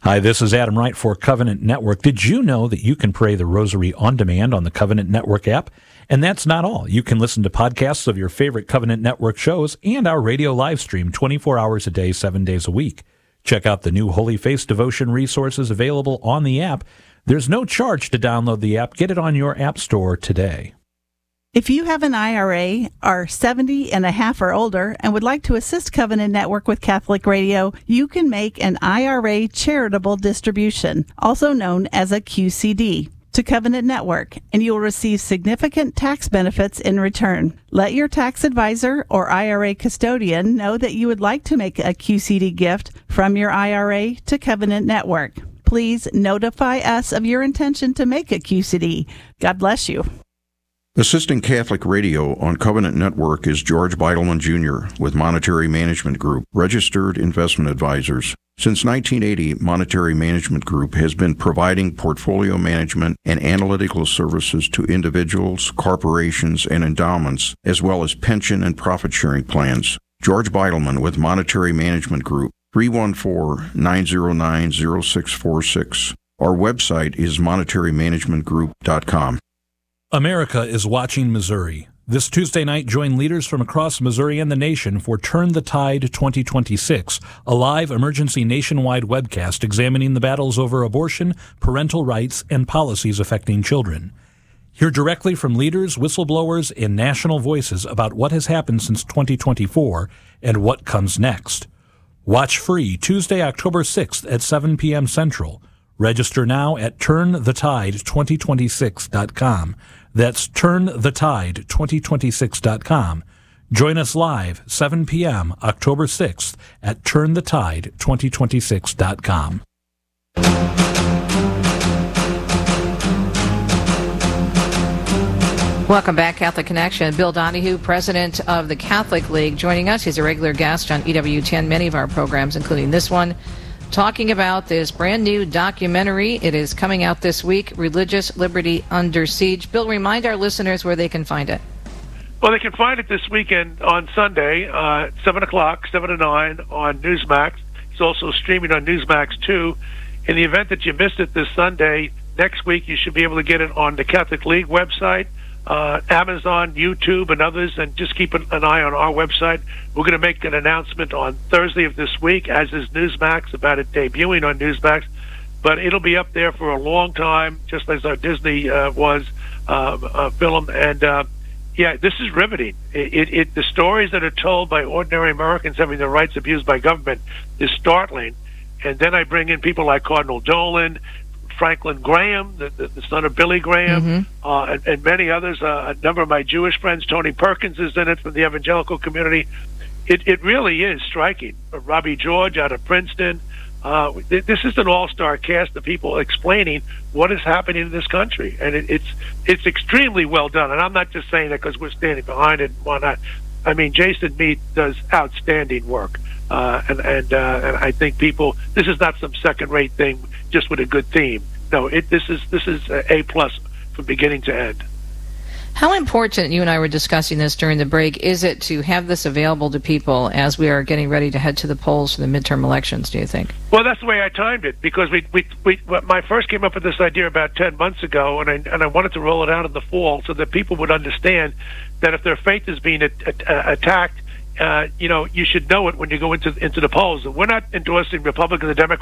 Hi, this is Adam Wright for Covenant Network. Did you know that you can pray the Rosary on demand on the Covenant Network app? And that's not all. You can listen to podcasts of your favorite Covenant Network shows and our radio live stream 24 hours a day, 7 days a week. Check out the new Holy Face devotion resources available on the app. There's no charge to download the app. Get it on your app store today. If you have an IRA, are 70 and a half or older, and would like to assist Covenant Network with Catholic Radio, you can make an IRA charitable distribution, also known as a QCD, to Covenant Network, and you will receive significant tax benefits in return. Let your tax advisor or IRA custodian know that you would like to make a QCD gift from your IRA to Covenant Network. Please notify us of your intention to make a QCD. God bless you. Assisting Catholic Radio on Covenant Network is George Beidelman Jr. with Monetary Management Group, registered investment advisors. Since 1980, Monetary Management Group has been providing portfolio management and analytical services to individuals, corporations, and endowments, as well as pension and profit-sharing plans. George Beidelman with Monetary Management Group, 314-909-0646. Our website is monetarymanagementgroup.com. America is watching Missouri. This Tuesday night, join leaders from across Missouri and the nation for Turn the Tide 2026, a live emergency nationwide webcast examining the battles over abortion, parental rights, and policies affecting children. Hear directly from leaders, whistleblowers, and national voices about what has happened since 2024 and what comes next. Watch free Tuesday, October 6th at 7 p.m. Central. Register now at turnthetide2026.com. That's turnthetide2026.com. Join us live 7 p.m. October 6th at turnthetide2026.com. Welcome back, Catholic Connection. Bill Donahue, president of the Catholic League, joining us. He's a regular guest on EWTN, many of our programs, including this one, talking about this brand new documentary. It is coming out this week, Religious Liberty Under Siege. Bill, remind our listeners where they can find it. Well, they can find it this weekend on Sunday, 7 o'clock, 7 to 9 on Newsmax. It's also streaming on Newsmax 2. In the event that you missed it this Sunday, next week you should be able to get it on the Catholic League website, Amazon, YouTube, and others, and just keep an eye on our website. We're going to make an announcement on Thursday of this week, as is Newsmax, about it debuting on Newsmax, but it'll be up there for a long time, just as our Disney was film, and yeah, this is riveting. The stories that are told by ordinary Americans having their rights abused by government is startling, and then I bring in people like Cardinal Dolan, Franklin Graham, the son of Billy Graham, and many others. A number of my Jewish friends, Tony Perkins is in it from the evangelical community. It really is striking. Robbie George out of Princeton. This is an all-star cast of people explaining what is happening in this country, and it's extremely well done. And I'm not just saying that because we're standing behind it and whatnot. I mean, Jason Mead does outstanding work, and I think people. This is not some second-rate thing just with a good theme. No, this is A+ from beginning to end. How important, you and I were discussing this during the break, is it to have this available to people as we are getting ready to head to the polls for the midterm elections, do you think? Well, that's the way I timed it, because I first came up with this idea about 10 months ago, and I wanted to roll it out in the fall so that people would understand that if their faith is being attacked, you should know it when you go into the polls. And we're not endorsing Republicans or Democrats